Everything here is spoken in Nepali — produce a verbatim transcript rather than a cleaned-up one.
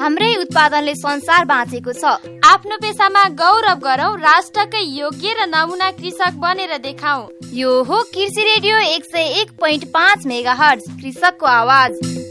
हाम्रै उत्पादनले संसार बाँचेको छ। आफ्नो पेशामा गौरव गरौँ, राष्ट्रकै योग्य र नमुना कृषक बनेर देखाऊ। यो हो कृषि रेडियो एक सय एक पोइन्ट पाँच मेगा हर्ज, कृषकको आवाज।